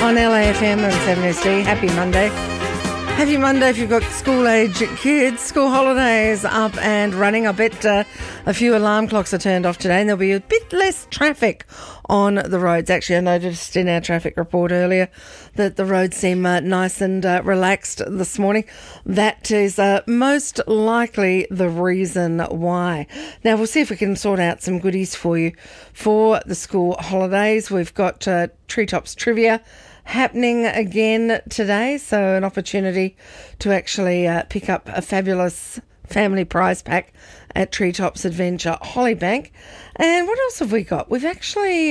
on LAFM and 7SD. Happy Monday. Happy Monday if you've got school-age kids. School holidays up and running. I bet a few alarm clocks are turned off today and there'll be a bit less traffic on the roads. Actually, I noticed in our traffic report earlier that the roads seem nice and relaxed this morning. That is most likely the reason why. Now, we'll see if we can sort out some goodies for you for the school holidays. We've got Treetops Trivia happening again today, so an opportunity to actually pick up a fabulous family prize pack at Treetops Adventure Hollybank. And what else have we got? We've actually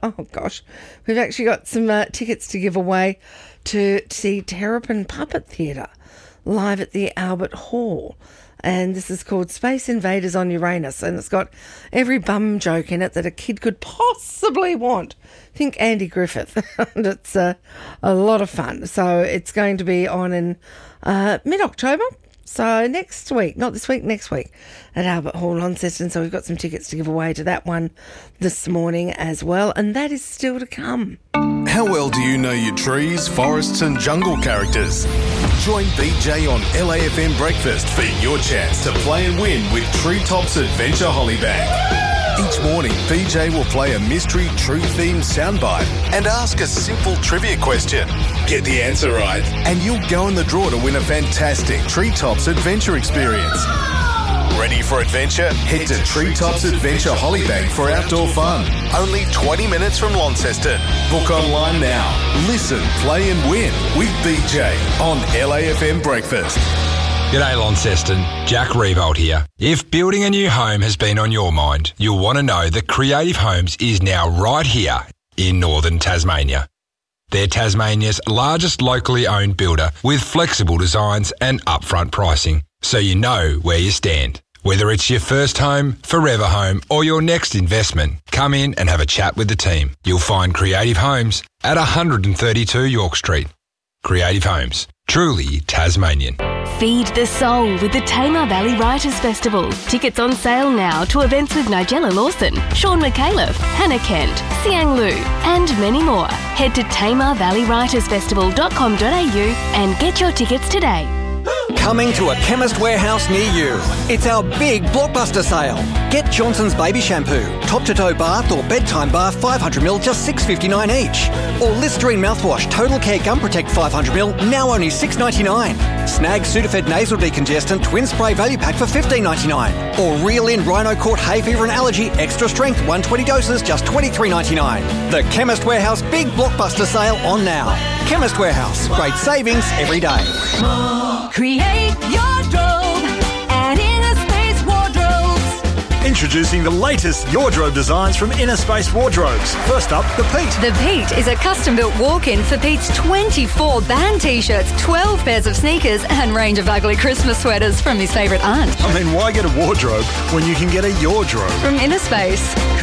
we've actually got some tickets to give away to see Terrapin Puppet Theatre live at the Albert Hall. And this is called Space Invaders on Uranus, and it's got every bum joke in it that a kid could possibly want. Think Andy Griffith. And it's a lot of fun. So it's going to be on in mid-October. So next week, not this week, next week at Albert Hall, Launceston. So we've got some tickets to give away to that one this morning as well. And that is still to come. How well do you know your trees, forests and jungle characters? Join BJ on LAFM Breakfast for your chance to play and win with Treetops Adventure Hollybank. Each morning, BJ will play a mystery true-themed soundbite and ask a simple trivia question. Get the answer right, and you'll go in the draw to win a fantastic Treetops Adventure experience. Ready for adventure? Head to Treetops Adventure Hollybank for outdoor fun. Only 20 minutes from Launceston. Book online now. Listen, play and win with BJ on LAFM Breakfast. G'day Launceston, Jack Revolt here. If building a new home has been on your mind, you'll want to know that Creative Homes is now right here in northern Tasmania. They're Tasmania's largest locally owned builder with flexible designs and upfront pricing, so you know where you stand. Whether it's your first home, forever home or your next investment, come in and have a chat with the team. You'll find Creative Homes at 132 York Street. Creative Homes, truly Tasmanian. Feed the soul with the Tamar Valley Writers Festival. Tickets on sale now to events with Nigella Lawson, Sean McAuliffe, Hannah Kent, Siang Lu and many more. Head to tamarvalleywritersfestival.com.au and get your tickets today. Coming to a Chemist Warehouse near you. It's our big blockbuster sale. Get Johnson's Baby Shampoo, top-to-toe bath or bedtime bath 500ml, just $6.59 each. Or Listerine Mouthwash Total Care Gum Protect 500ml, now only $6.99. Snag Sudafed Nasal Decongestant Twin Spray Value Pack for $15.99. Or Reel In Rhino Court Hay Fever and Allergy Extra Strength 120 doses, just $23.99. The Chemist Warehouse big blockbuster sale on now. Chemist Warehouse, great savings every day. Create your wardrobe at Inner Space Wardrobes. Introducing the latest wardrobe designs from Inner Space Wardrobes. First up, the Pete. The Pete is a custom-built walk-in for Pete's 24 band T-shirts, 12 pairs of sneakers and range of ugly Christmas sweaters from his favourite aunt. I mean, why get a wardrobe when you can get a wardrobe? From Inner Space.